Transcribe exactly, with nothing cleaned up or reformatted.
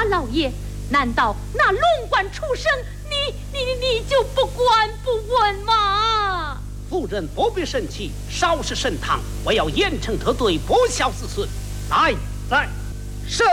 马老爷，难道那龙冠出生，你你你就不管不问吗？ 夫人不必生气，稍事升堂，我要严惩他对不孝子孙。来， 在。